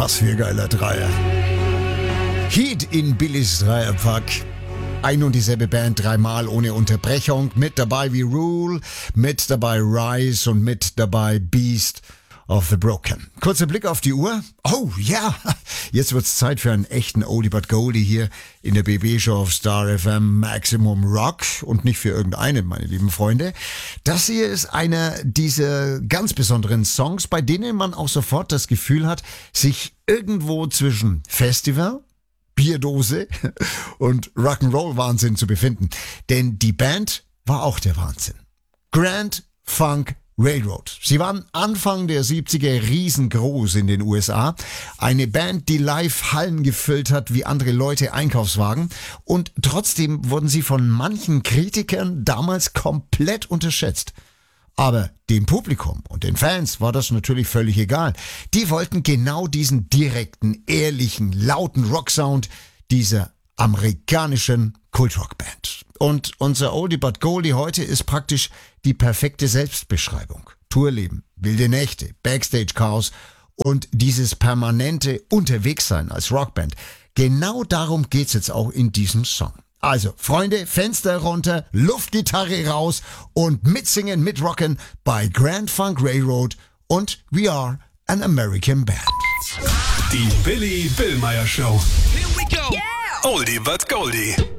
Was für ein geiler Dreier. Heat in Billys Dreierpack. Ein und dieselbe Band dreimal ohne Unterbrechung. Mit dabei wie Rule, mit dabei Rise und mit dabei Beast of the Broken. Kurzer Blick auf die Uhr. Oh ja, jetzt wird's Zeit für einen echten Oldie but Goldie hier in der BB-Show auf Star FM Maximum Rock und nicht für irgendeine, meine lieben Freunde. Das hier ist einer dieser ganz besonderen Songs, bei denen man auch sofort das Gefühl hat, sich irgendwo zwischen Festival, Bierdose und Rock'n'Roll-Wahnsinn zu befinden. Denn die Band war auch der Wahnsinn. Grand Funk Railroad. Sie waren Anfang der 70er riesengroß in den USA. Eine Band, die live Hallen gefüllt hat wie andere Leute Einkaufswagen. Und trotzdem wurden sie von manchen Kritikern damals komplett unterschätzt. Aber dem Publikum und den Fans war das natürlich völlig egal. Die wollten genau diesen direkten, ehrlichen, lauten Rocksound dieser amerikanischen Kultrockband. Und unser Oldie but Goldie heute ist praktisch die perfekte Selbstbeschreibung. Tourleben, wilde Nächte, Backstage-Chaos und dieses permanente Unterwegssein als Rockband. Genau darum geht's jetzt auch in diesem Song. Also, Freunde, Fenster runter, Luftgitarre raus und mitsingen, mitrocken bei Grand Funk Railroad und We Are an American Band. Die Billy Billmeyer Show. Here we go. Oldie but Goldie.